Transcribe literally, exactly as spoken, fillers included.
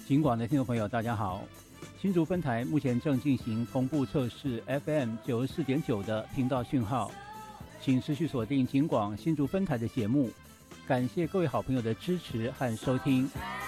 警广的听众朋友大家好，新竹分台目前正进行同步测试 F M 九十四点九 的频道讯号，请持续锁定警广新竹分台的节目，感谢各位好朋友的支持和收听。